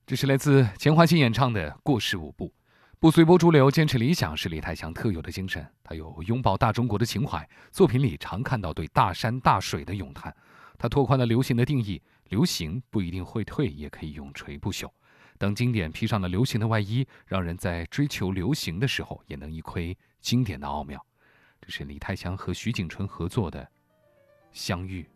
这是来自钱怀新演唱的《过时舞步》。不随波逐流，坚持理想是李泰祥特有的精神。他有拥抱大中国的情怀，作品里常看到对大山大水的咏叹。他拓宽了流行的定义，流行不一定会退，也可以永垂不朽。当经典披上了流行的外衣，让人在追求流行的时候，也能一窥经典的奥妙。这是李泰祥和徐景春合作的《相遇》。